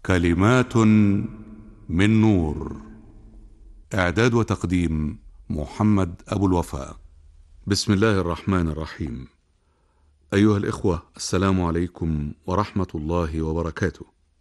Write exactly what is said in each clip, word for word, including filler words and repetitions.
كلمات من نور. إعداد وتقديم محمد أبو الوفاء. بسم الله الرحمن الرحيم. أيها الإخوة، السلام عليكم ورحمة الله وبركاته.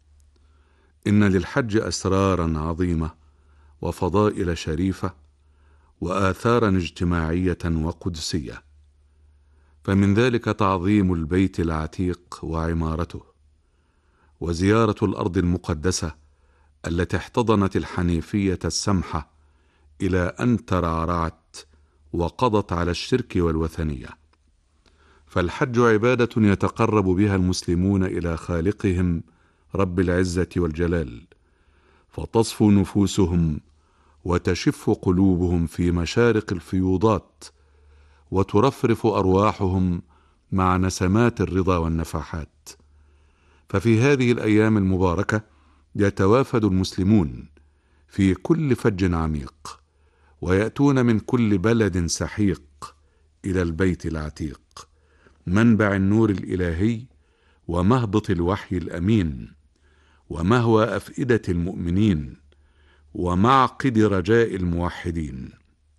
إن للحج أسرارا عظيمة وفضائل شريفة وآثارا اجتماعية وقدسية، فمن ذلك تعظيم البيت العتيق وعمارته، وزيارة الأرض المقدسة التي احتضنت الحنيفية السمحة إلى أن ترعرعت وقضت على الشرك والوثنية. فالحج عبادة يتقرب بها المسلمون إلى خالقهم رب العزة والجلال، فتصفو نفوسهم وتشف قلوبهم في مشارق الفيوضات، وترفرف أرواحهم مع نسمات الرضا والنفحات. ففي هذه الأيام المباركة يتوافد المسلمون في كل فج عميق، ويأتون من كل بلد سحيق إلى البيت العتيق، منبع النور الإلهي ومهبط الوحي الأمين، ومهوى أفئدة المؤمنين، ومعقد رجاء الموحدين.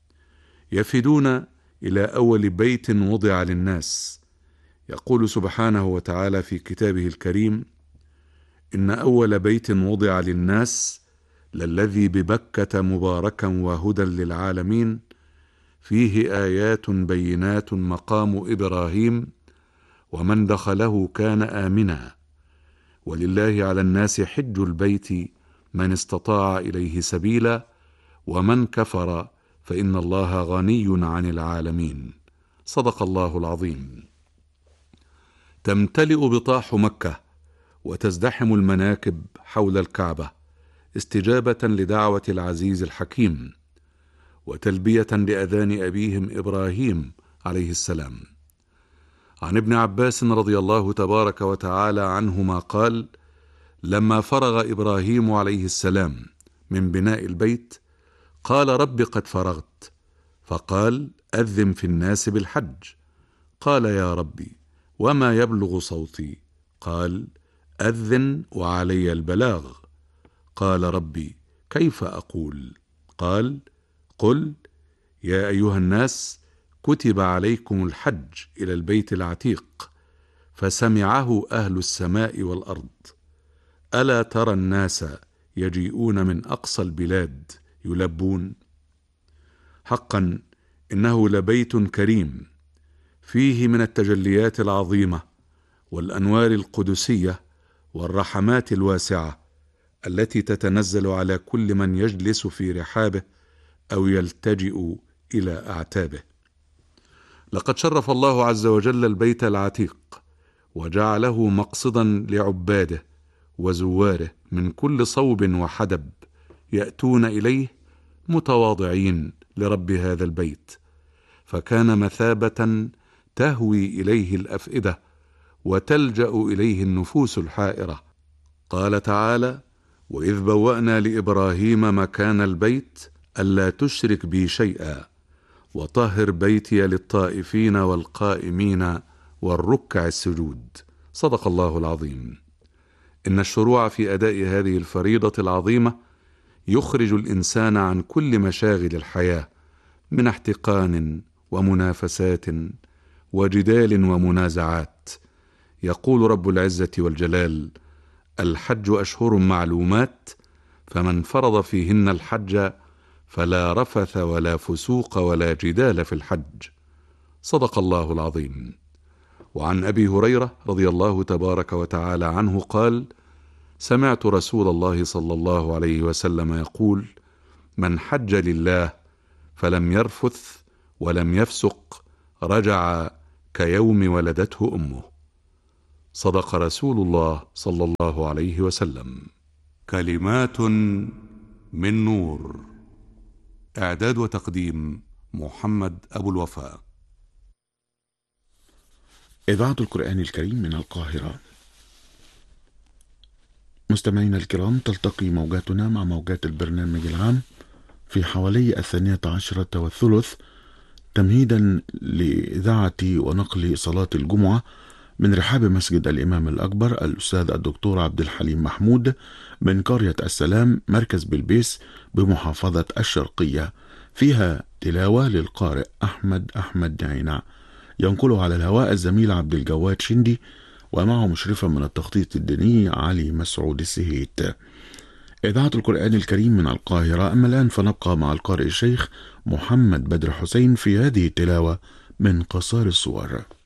يفدون إلى أول بيت وضع للناس. يقول سبحانه وتعالى في كتابه الكريم: إن أول بيت وضع للناس للذي ببكة مباركا وهدى للعالمين، فيه آيات بينات مقام إبراهيم ومن دخله كان آمنا، ولله على الناس حج البيت من استطاع إليه سبيلا، ومن كفر فإن الله غني عن العالمين. صدق الله العظيم. تمتلئ بطاح مكة وتزدحم المناكب حول الكعبة استجابة لدعوة العزيز الحكيم، وتلبية لأذان أبيهم إبراهيم عليه السلام. عن ابن عباس رضي الله تبارك وتعالى عنهما قال: لما فرغ إبراهيم عليه السلام من بناء البيت قال: رب قد فرغت. فقال: أذن في الناس بالحج. قال: يا ربي وما يبلغ صوتي؟ قال: أذن وعلي البلاغ. قال: ربي كيف أقول؟ قال: قل: يا أيها الناس كتب عليكم الحج إلى البيت العتيق، فسمعه أهل السماء والأرض. ألا ترى الناس يجيئون من أقصى البلاد يلبون؟ حقا إنه لبيت كريم، فيه من التجليات العظيمة والأنوار القدسية والرحمات الواسعة التي تتنزل على كل من يجلس في رحابه أو يلتجئ إلى أعتابه. لقد شرف الله عز وجل البيت العتيق وجعله مقصدا لعباده وزواره من كل صوب وحدب، يأتون إليه متواضعين لرب هذا البيت، فكان مثابة تهوي إليه الأفئدة وتلجأ إليه النفوس الحائرة. قال تعالى: وإذ بوأنا لإبراهيم مكان البيت ألا تشرك بي شيئا وطهر بيتي للطائفين والقائمين والركع السجود. صدق الله العظيم. إن الشروع في أداء هذه الفريضة العظيمة يخرج الإنسان عن كل مشاغل الحياة من احتقان ومنافسات وجدال ومنازعات. يقول رب العزة والجلال: الحج أشهر معلومات، فمن فرض فيهن الحج فلا رفث ولا فسوق ولا جدال في الحج. صدق الله العظيم. وعن أبي هريرة رضي الله تبارك وتعالى عنه قال: سمعت رسول الله صلى الله عليه وسلم يقول: من حج لله فلم يرفث ولم يفسق رجع كيوم ولدته أمه. صدق رسول الله صلى الله عليه وسلم. كلمات من نور. إعداد وتقديم محمد أبو الوفاء. إذاعة القرآن الكريم من القاهرة. مستمعينا الكرام، تلتقي موجاتنا مع موجات البرنامج العام في حوالي الثانية عشرة والثلث، تمهيدا لإذاعة ونقل صلاة الجمعة من رحاب مسجد الإمام الأكبر الأستاذ الدكتور عبد الحليم محمود من قرية السلام مركز بلبيس بمحافظة الشرقية، فيها تلاوة للقارئ أحمد أحمد نعينع، ينقله على الهواء الزميل عبد الجواد شندي، ومعه مشرفا من التخطيط الديني علي مسعود السهيت. إذاعة القرآن الكريم من القاهرة. أما الآن فنبقى مع القارئ الشيخ محمد بدر حسين في هذه التلاوة من قصار الصور.